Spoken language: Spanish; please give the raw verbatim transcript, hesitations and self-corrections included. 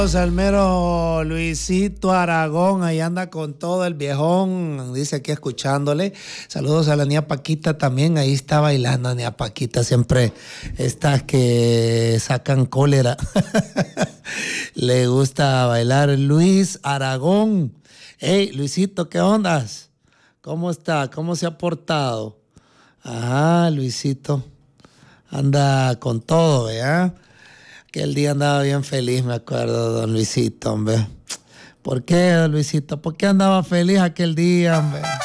Salmero Luisito Aragón, ahí anda con todo el viejón, dice aquí escuchándole. Saludos a la niña Paquita también, ahí está bailando niña Paquita, siempre estas que sacan cólera. Le gusta bailar. Luis Aragón. Hey, Luisito, ¿qué ondas? ¿Cómo está? ¿Cómo se ha portado? Ajá, Luisito anda con todo, ¿verdad? Aquel día andaba bien feliz, me acuerdo, don Luisito, hombre. ¿Por qué, don Luisito? ¿Por qué andaba feliz aquel día, hombre?